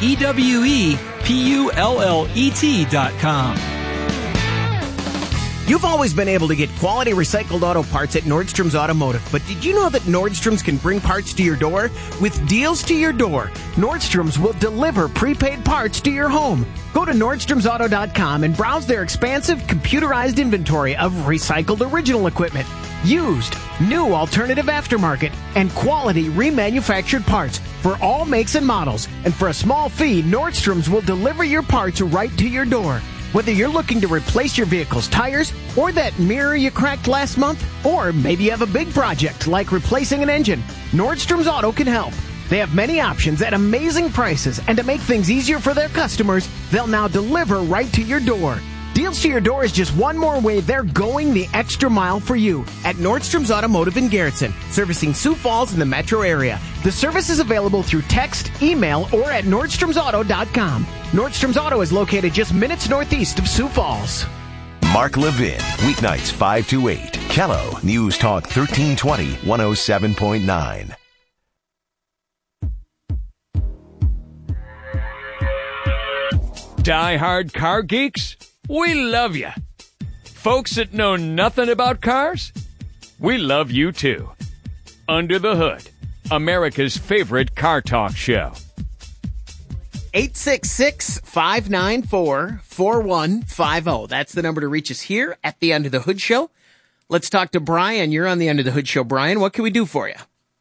EWEPULLET.com. You've always been able to get quality recycled auto parts at Nordstrom's Automotive, but did you know that Nordstrom's can bring parts to your door? With deals to your door, Nordstrom's will deliver prepaid parts to your home. Go to NordstromsAuto.com and browse their expansive computerized inventory of recycled original equipment, used, new alternative aftermarket, and quality remanufactured parts for all makes and models. And for a small fee, Nordstrom's will deliver your parts right to your door. Whether you're looking to replace your vehicle's tires or that mirror you cracked last month, or maybe you have a big project like replacing an engine, Nordstrom's Auto can help. They have many options at amazing prices, and to make things easier for their customers, they'll now deliver right to your door. Deals to your door is just one more way they're going the extra mile for you at Nordstrom's Automotive in Garrettson, servicing Sioux Falls in the metro area. The service is available through text, email, or at NordstromsAuto.com. Nordstrom's Auto is located just minutes northeast of Sioux Falls. Mark Levin, weeknights 5 to 8. Kello, News Talk 1320, 107.9. Die-hard car geeks, we love you. Folks that know nothing about cars? We love you too. Under the Hood, America's favorite car talk show. 866-594-4150. That's the number to reach us here at the Under the Hood Show. Let's talk to Brian. You're on the Under the Hood Show. Brian, what can we do for you?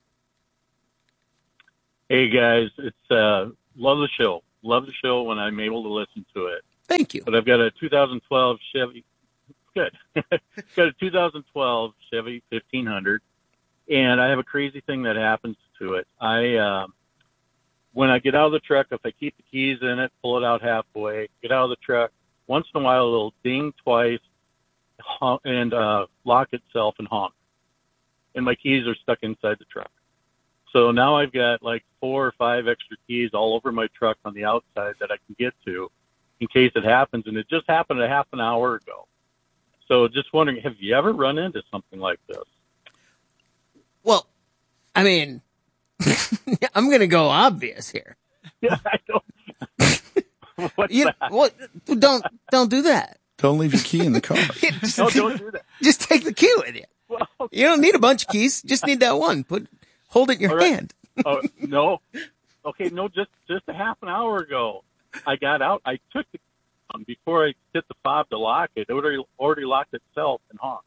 Hey, guys. It's love the show. Love the show when I'm able to listen to it. Thank you. But I've got a 2012 Chevy. Good. Got a 2012 Chevy 1500, and I have a crazy thing that happens to it. When I get out of the truck, if I keep the keys in it, pull it out halfway, get out of the truck, once in a while it'll ding twice and lock itself and honk. And my keys are stuck inside the truck. So now I've got like 4 or 5 extra keys all over my truck on the outside that I can get to in case it happens. And it just happened a half an hour ago. So just wondering, have you ever run into something like this? Well, I mean, I'm going to go obvious here. Yeah, I don't. What's that? Well, don't do that. Don't leave your key in the car. No, don't do that. Just take the key with you. Well, You don't need a bunch of keys. Just need that one. Hold it in your all right. hand. Oh, no. Okay, no, just a half an hour ago, I got out. I took the before I hit the fob to lock it. It already locked itself and honked.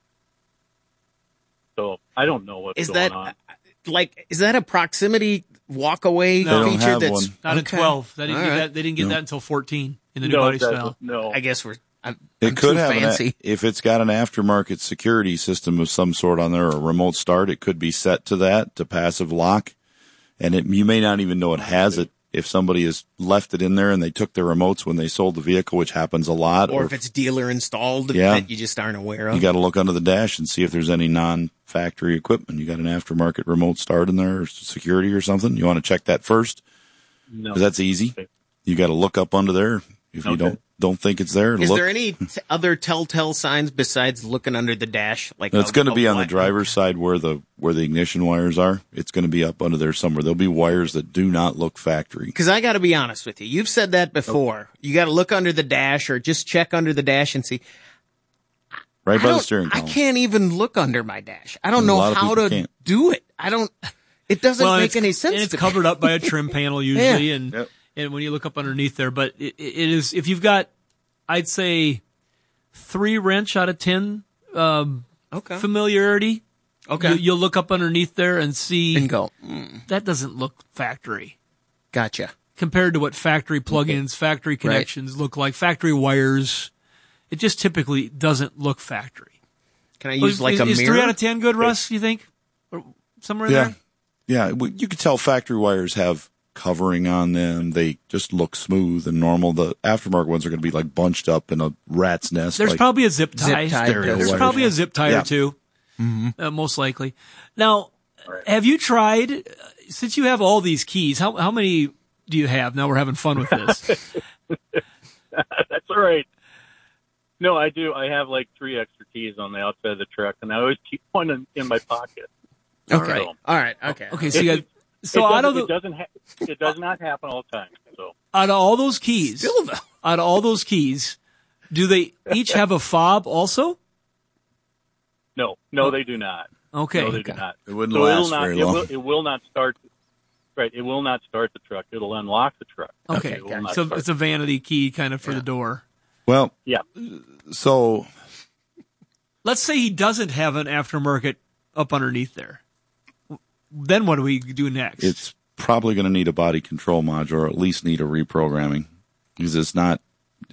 So I don't know what's going on. Is that a proximity walk away feature? That's not in 12. They didn't get that until 14 in the new body style. No, I guess I'm It could too have fancy. if it's got an aftermarket security system of some sort on there, or a remote start, it could be set to that, to passive lock, and you may not even know it has it if somebody has left it in there and they took their remotes when they sold the vehicle, which happens a lot. Or if it's dealer installed Yeah. that you just aren't aware of. You got to look under the dash and see if there's any non-factory equipment. You got an aftermarket remote start in there, or security or something. You want to check that first? No. 'Cause that's easy. You got to look up under there. If you don't think it's there, Is look. there any other telltale signs besides looking under the dash? Like It's going to be on the black- driver's side where the ignition wires are. It's going to be up under there somewhere. There'll be wires that do not look factory. Because I got to be honest with you. You've said that before. You got to look under the dash or just check under the dash and see. Right by the steering I column. can't even look under my dash. I don't A know lot of how people to can't. do it. It doesn't make any sense. And it's to me. covered up by a trim panel usually, Yeah. and when you look up underneath there, but it is, if you've got, I'd say 3 wrench out of 10 familiarity. Okay. You'll look up underneath there and see and go, that doesn't look factory. Gotcha. Compared to what factory plugins, factory connections look like, factory wires, it just typically doesn't look factory. Can I use like a is mirror? 3 out of 10 good, Russ, you think? Or somewhere in Yeah. there? Yeah. Well, you can tell factory wires have covering on them. They just look smooth and normal. The aftermarket ones are going to be like bunched up in a rat's nest. There's like probably a zip tie. stereo There's wires. probably a zip tie Yeah. or two, most likely. Now, have you tried, since you have all these keys, how many do you have? Now we're having fun with this. That's all right. No, I do. I have like 3 extra keys on the outside of the truck, and I always keep one in my pocket. Okay. So, All right. Okay. Okay. So you got, so out of it does not happen all the time. So out of all those keys, out of all those keys, do they each have a fob also? no, they do not. Okay. No, they do not. It wouldn't So last it'll not, very long. It will not start. Right. It will not start the truck. It'll unlock the truck. Okay. It will not So start. it's a vanity key kind of for the door. Well, yeah. So let's say he doesn't have an aftermarket up underneath there. Then what do we do next? it's probably going to need a body control module, or at least need a reprogramming, because it's not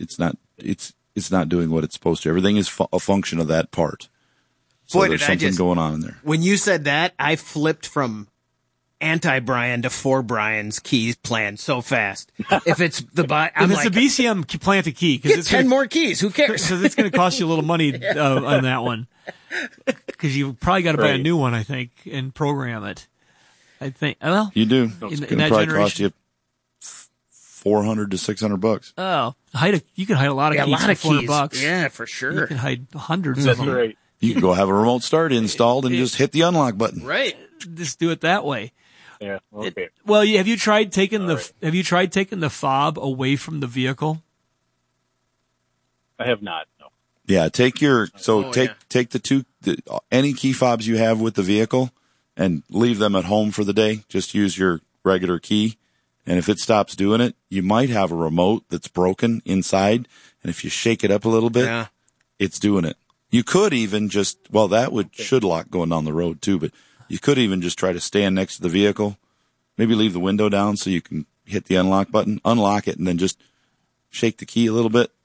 doing what it's supposed to. Everything is a function of that part. So Boy, there's did I something just- going on in there. When you said that, I flipped from anti-Brian to for Brian's keys plan so fast. If it's the I'm if it's like, a BCM, plant a key. get 10 more keys. Who cares? Because it's going to cost you a little money on that one. Because you probably got to buy a Right. new one, I think, and program it. I think. Well, You do. In- It's in going that to probably cost generation. you $400 to $600. oh, you can hide a lot of Yeah, a keys lot of for keys. $400. Yeah, for You sure. can hide hundreds That's of them. right. You can go have a remote start installed and just hit the unlock button. Right. Just do it that way. Yeah. Okay. Well, have you tried taking the fob away from the vehicle? I have not. No. Yeah, take any key fobs you have with the vehicle and leave them at home for the day. Just use your regular key. And if it stops doing it, you might have a remote that's broken inside. And if you shake it up a little bit, it's doing it. You could even should lock going down the road too, but you could even just try to stand next to the vehicle, maybe leave the window down so you can hit the unlock button, unlock it, and then just shake the key a little bit.